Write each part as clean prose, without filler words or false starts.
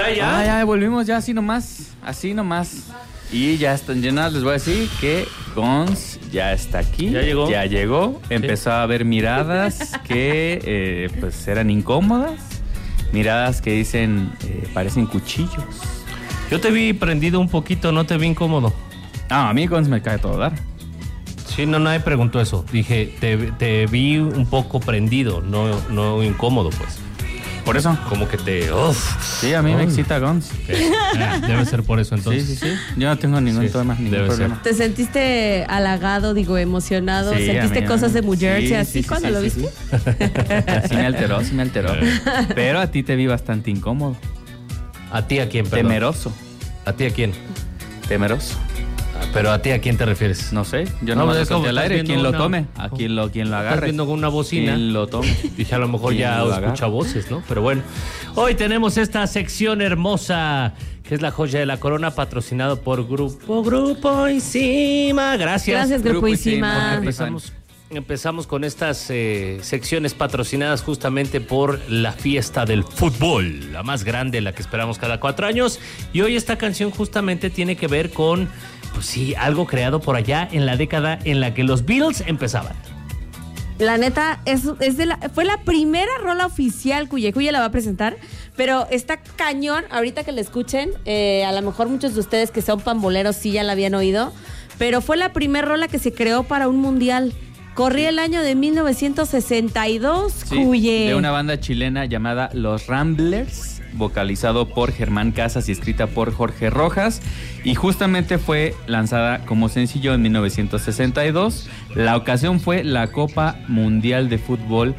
Ya, volvimos ya así nomás. Y ya están llenas, les voy a decir que Gons ya está aquí. Ya llegó. Empezó a haber miradas que pues eran incómodas. Miradas que dicen, parecen cuchillos. Yo te vi prendido un poquito, no te vi incómodo. A mí Gons me cae todo dar. Sí, no, nadie preguntó eso. Dije, te vi un poco prendido, no incómodo, pues. Por eso. Como que te... Sí, a mí me excita Gons. Debe ser por eso entonces. Sí. Yo no tengo ningún problema. ¿Te sentiste halagado, emocionado? Sí, ¿Sentiste cosas de New Jersey así cuando lo viste? Sí me alteró. Pero a ti te vi bastante incómodo. ¿A ti a quién, perdón? Temeroso. ¿A ti a quién? Temeroso. ¿Pero a ti a quién te refieres? No sé, yo no me solté al aire. ¿Quién lo tome? A quien lo agarre. Estás viendo con una bocina. ¿Quién lo tome? Dije, a lo mejor ya escucha voces, ¿no? Pero bueno, hoy tenemos esta sección hermosa, que es la joya de la corona, patrocinado por Grupo Encima. Gracias. Gracias, Grupo Encima. Empezamos con estas secciones patrocinadas justamente por la fiesta del fútbol, la más grande, la que esperamos cada 4 años. Y hoy esta canción justamente tiene que ver con, pues sí, algo creado por allá en la década en la que los Beatles empezaban. La neta, fue la primera rola oficial Cuye la va a presentar, pero está cañón. Ahorita que la escuchen, a lo mejor muchos de ustedes que son pamboleros sí ya la habían oído, pero fue la primera rola que se creó para un mundial. Corría el año de 1962, Cuye. De una banda chilena llamada Los Ramblers, vocalizado por Germán Casas y escrita por Jorge Rojas. Y justamente fue lanzada como sencillo en 1962. La ocasión fue la Copa Mundial de Fútbol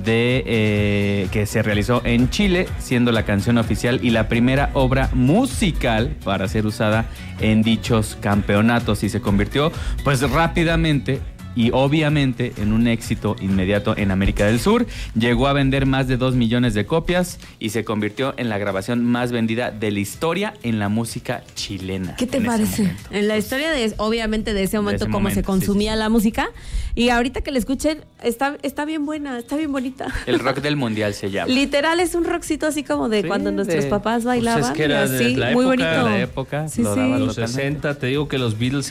que se realizó en Chile, siendo la canción oficial y la primera obra musical para ser usada en dichos campeonatos. Y se convirtió, pues rápidamente y obviamente en un éxito inmediato en América del Sur. Llegó a vender más de 2 millones de copias y se convirtió en la grabación más vendida de la historia en la música chilena. ¿Qué te parece? En la historia obviamente de ese momento, cómo se consumía la música. Y ahorita que la escuchen, está bien buena, está bien bonita. El rock del mundial se llama. Literal, es un rockcito así como de cuando nuestros papás bailaban. Pues es que era así, de la muy época, bonito. La época, sí, los 60, te digo que los Beatles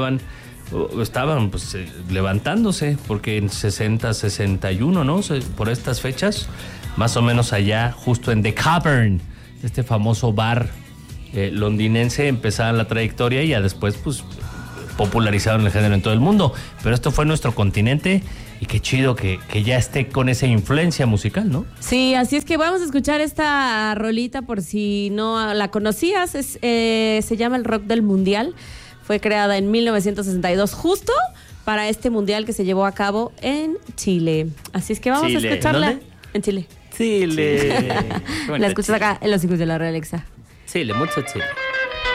estaban pues levantándose, porque en 60, 61, ¿no? Por estas fechas, más o menos allá, justo en The Cavern, este famoso bar londinense, empezaban la trayectoria y ya después pues popularizaron el género en todo el mundo. Pero esto fue nuestro continente y qué chido que ya esté con esa influencia musical, ¿no? Sí, así es que vamos a escuchar esta rolita por si no la conocías. Se llama El Rock del Mundial. Fue creada en 1962 justo para este mundial que se llevó a cabo en Chile. Así es que vamos a escucharla. ¿Dónde? En Chile. Chile. La escuchas acá en los hijos de la Real Exa. Chile, mucho Chile.